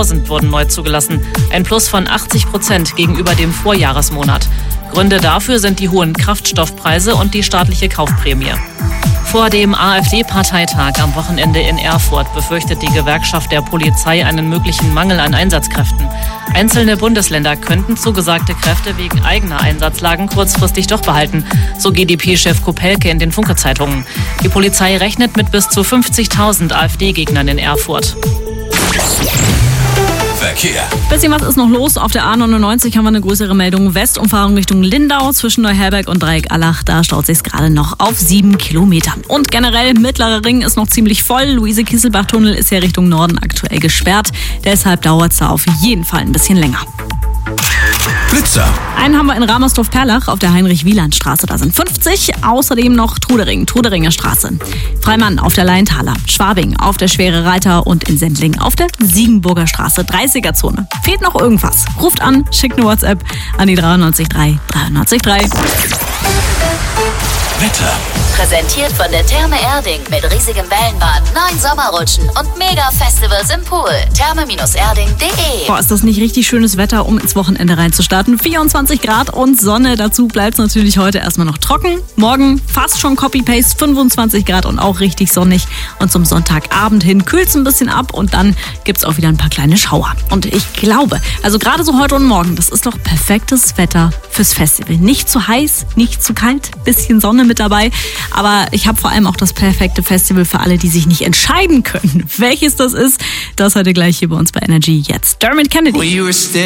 50.000 wurden neu zugelassen. Ein Plus von 80% gegenüber dem Vorjahresmonat. Gründe dafür sind die hohen Kraftstoffpreise und die staatliche Kaufprämie. Vor dem AfD-Parteitag am Wochenende in Erfurt befürchtet die Gewerkschaft der Polizei einen möglichen Mangel an Einsatzkräften. Einzelne Bundesländer könnten zugesagte Kräfte wegen eigener Einsatzlagen kurzfristig doch behalten, so GdP-Chef Kopelke in den Funke-Zeitungen. Die Polizei rechnet mit bis zu 50.000 AfD-Gegnern in Erfurt. Verkehr. Bisschen was ist noch los. Auf der A99 haben wir eine größere Meldung. Westumfahrung Richtung Lindau zwischen Neuherberg und Dreieck-Allach. Da staut sich gerade noch auf 7 Kilometern. Und generell, Mittlerer Ring ist noch ziemlich voll. Luise-Kieselbach-Tunnel ist ja Richtung Norden aktuell gesperrt. Deshalb dauert es da auf jeden Fall ein bisschen länger. Blitzer. Einen haben wir in Ramersdorf-Perlach auf der Heinrich-Wieland-Straße. Da sind 50. Außerdem noch Truderinger Straße. Freimann auf der Laienthaler. Schwabing auf der Schwere Reiter und in Sendling auf der Siegenburger Straße. 30er-Zone. Fehlt noch irgendwas? Ruft an, schickt eine WhatsApp an die 93 3 93 3. Wetter. Präsentiert von der Therme Erding mit riesigem Wellenbad, 9 Sommerrutschen und Mega-Festivals im Pool. Therme-erding.de. Boah, ist das nicht richtig schönes Wetter, um ins Wochenende reinzustarten? 24 Grad und Sonne. Dazu bleibt es natürlich heute erstmal noch trocken. Morgen fast schon Copy-Paste, 25 Grad und auch richtig sonnig. Und zum Sonntagabend hin kühlt es ein bisschen ab und dann gibt es auch wieder ein paar kleine Schauer. Und ich glaube, also gerade so heute und morgen, das ist doch perfektes Wetter fürs Festival. Nicht zu heiß, nicht zu kalt, bisschen Sonne mit dabei. Aber ich habe vor allem auch das perfekte Festival für alle, die sich nicht entscheiden können. Welches das ist, das heute gleich hier bei uns bei Energy jetzt. Dermot Kennedy.